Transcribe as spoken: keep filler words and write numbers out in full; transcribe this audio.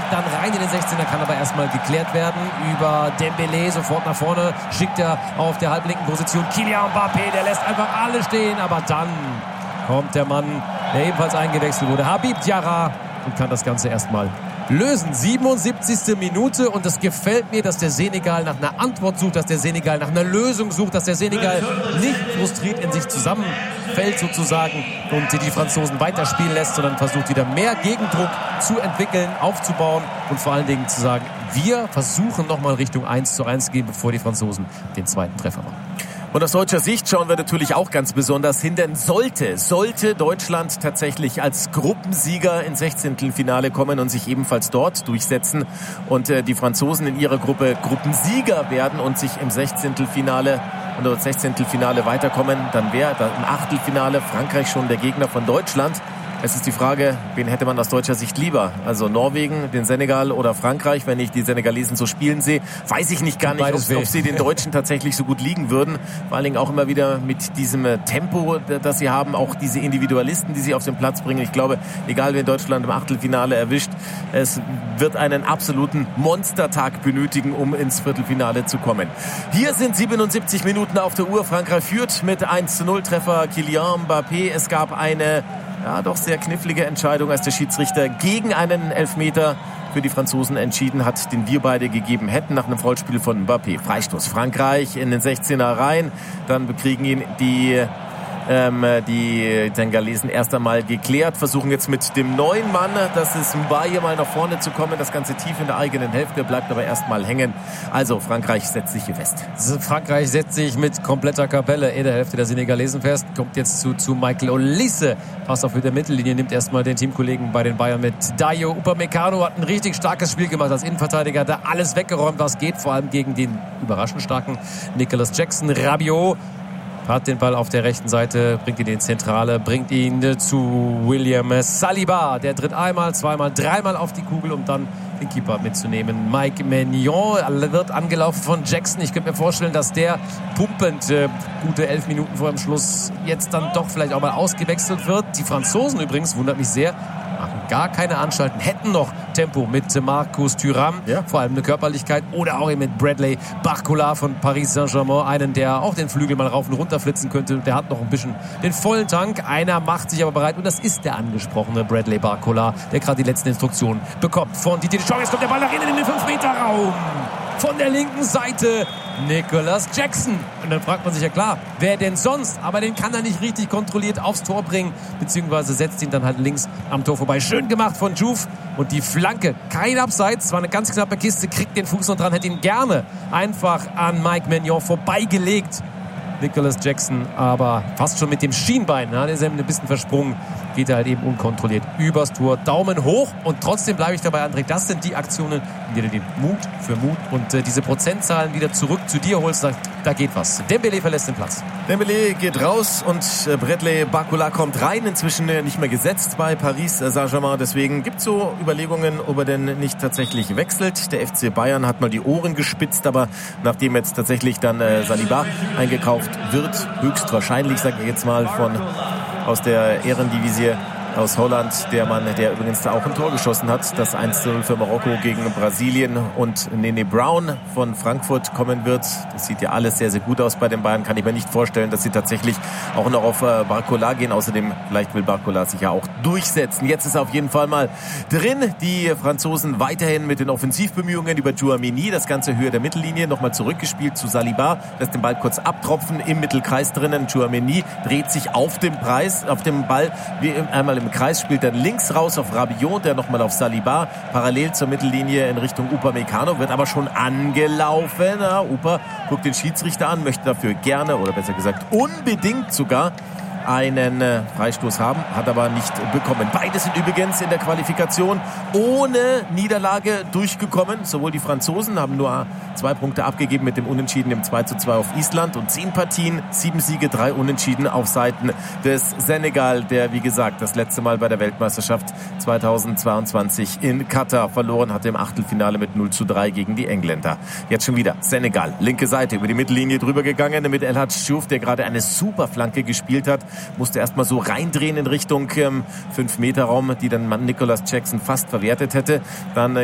dann rein in den sechzehner, kann aber erstmal geklärt werden über Dembélé, sofort nach vorne, schickt er auf der halblinken Position Kylian Mbappé, der lässt einfach alle stehen, aber dann kommt der Mann, der ebenfalls eingewechselt wurde, Habib Diarra, und kann das Ganze erstmal lösen. siebenundsiebzigste Minute und es gefällt mir, dass der Senegal nach einer Antwort sucht, dass der Senegal nach einer Lösung sucht, dass der Senegal nicht frustriert in sich zusammenfällt sozusagen und die Franzosen weiterspielen lässt, sondern versucht wieder mehr Gegendruck zu entwickeln, aufzubauen und vor allen Dingen zu sagen, wir versuchen nochmal Richtung eins zu eins gehen, bevor die Franzosen den zweiten Treffer machen. Und aus deutscher Sicht schauen wir natürlich auch ganz besonders hin, denn sollte, sollte Deutschland tatsächlich als Gruppensieger ins Sechzehntelfinale kommen und sich ebenfalls dort durchsetzen und äh, die Franzosen in ihrer Gruppe Gruppensieger werden und sich im Sechzehntelfinale und im Sechzehntelfinale weiterkommen, dann wäre im Achtelfinale Frankreich schon der Gegner von Deutschland. Es ist die Frage, wen hätte man aus deutscher Sicht lieber? Also Norwegen, den Senegal oder Frankreich, wenn ich die Senegalesen so spielen sehe. Weiß ich nicht gar nicht, ob, ob sie den Deutschen tatsächlich so gut liegen würden. Vor allen Dingen auch immer wieder mit diesem Tempo, das sie haben. Auch diese Individualisten, die sie auf den Platz bringen. Ich glaube, egal wen Deutschland im Achtelfinale erwischt, es wird einen absoluten Monstertag benötigen, um ins Viertelfinale zu kommen. Hier sind siebenundsiebzig Minuten auf der Uhr. Frankreich führt mit eins zu null Treffer Kylian Mbappé. Es gab eine ja, doch sehr knifflige Entscheidung, als der Schiedsrichter gegen einen Elfmeter für die Franzosen entschieden hat, den wir beide gegeben hätten nach einem Foulspiel von Mbappé. Freistoß Frankreich in den sechzehner rein, dann bekriegen ihn die ähm, die Senegalesen erst einmal geklärt, versuchen jetzt mit dem neuen Mann, das ist Mbaye, mal nach vorne zu kommen, das Ganze tief in der eigenen Hälfte, bleibt aber erstmal hängen. Also Frankreich setzt sich hier fest. Frankreich setzt sich mit kompletter Kapelle in der Hälfte der Senegalesen fest, kommt jetzt zu, zu Michael Olise, passt auf mit der Mittellinie, nimmt erstmal den Teamkollegen bei den Bayern mit. Dayo Upamecano hat ein richtig starkes Spiel gemacht als Innenverteidiger, hat da alles weggeräumt, was geht, vor allem gegen den überraschend starken Nicolas Jackson. Rabiot hat den Ball auf der rechten Seite, bringt ihn in die Zentrale, bringt ihn zu William Saliba. Der tritt einmal, zweimal, dreimal auf die Kugel, um dann den Keeper mitzunehmen. Mike Maignan wird angelaufen von Jackson. Ich könnte mir vorstellen, dass der pumpend äh, gute elf Minuten vor dem Schluss jetzt dann doch vielleicht auch mal ausgewechselt wird. Die Franzosen übrigens, wundert mich sehr, machen gar keine Anstalten, hätten noch Tempo mit Marcus Thuram, ja. Vor allem eine Körperlichkeit, oder auch eben mit Bradley Barcola von Paris Saint-Germain, einen, der auch den Flügel mal rauf und runter flitzen könnte. Der hat noch ein bisschen den vollen Tank. Einer macht sich aber bereit und das ist der angesprochene Bradley Barcola, der gerade die letzten Instruktionen bekommt von Didier Deschamps. Jetzt kommt der Ball nach innen in den fünf Meter Raum. Von der linken Seite Nicolas Jackson. Und dann fragt man sich ja klar, wer denn sonst? Aber den kann er nicht richtig kontrolliert aufs Tor bringen, beziehungsweise setzt ihn dann halt links am Tor vorbei. Schön gemacht von Diouf. Und die Flanke, kein Abseits, war eine ganz knappe Kiste, kriegt den Fuß noch dran, hätte ihn gerne einfach an Mike Maignan vorbeigelegt. Nicolas Jackson, aber fast schon mit dem Schienbein, ja, der ist ein bisschen versprungen, geht er halt eben unkontrolliert übers Tor. Daumen hoch und trotzdem bleibe ich dabei, André, das sind die Aktionen, in denen du den Mut für Mut und äh, diese Prozentzahlen wieder zurück zu dir holst, da, da geht was. Dembélé verlässt den Platz. Dembélé geht raus und äh, Bradley Barcola kommt rein, inzwischen äh, nicht mehr gesetzt bei Paris Saint-Germain, deswegen gibt es so Überlegungen, ob er denn nicht tatsächlich wechselt. Der F C Bayern hat mal die Ohren gespitzt, aber nachdem jetzt tatsächlich dann äh, Saliba eingekauft wird, höchstwahrscheinlich, sage ich jetzt mal, von aus der Ehrendivisie aus Holland, der Mann, der übrigens da auch ein Tor geschossen hat, das eins zu null für Marokko gegen Brasilien, und Nene Brown von Frankfurt kommen wird. Das sieht ja alles sehr, sehr gut aus bei den Bayern. Kann ich mir nicht vorstellen, dass sie tatsächlich auch noch auf Barcola gehen. Außerdem, vielleicht will Barcola sich ja auch durchsetzen. Jetzt ist er auf jeden Fall mal drin. Die Franzosen weiterhin mit den Offensivbemühungen über Tchouaméni. Das Ganze Höhe der Mittellinie. Nochmal zurückgespielt zu Saliba. Lässt den Ball kurz abtropfen im Mittelkreis drinnen. Tchouaméni dreht sich auf dem Preis, auf dem Ball wie einmal im Kreis, spielt dann links raus auf Rabiot, der nochmal auf Saliba, parallel zur Mittellinie in Richtung Upamecano, wird aber schon angelaufen. Ja, Upa guckt den Schiedsrichter an, möchte dafür gerne, oder besser gesagt unbedingt sogar, einen äh, Freistoß haben, hat aber nicht bekommen. Beide sind übrigens in der Qualifikation ohne Niederlage durchgekommen. Sowohl die Franzosen haben nur zwei Punkte abgegeben mit dem Unentschieden im zwei zu zwei auf Island und zehn Partien, sieben Siege, drei Unentschieden auf Seiten des Senegal, der wie gesagt das letzte Mal bei der Weltmeisterschaft zweitausendzweiundzwanzig in Katar verloren hatte im Achtelfinale mit null zu drei gegen die Engländer. Jetzt schon wieder Senegal, linke Seite, über die Mittellinie drüber gegangen mit El Hadji Diouf, der gerade eine super Flanke gespielt hat. Musste erstmal so reindrehen in Richtung ähm, fünf Meter Raum, die dann Nicolas Jackson fast verwertet hätte. Dann äh,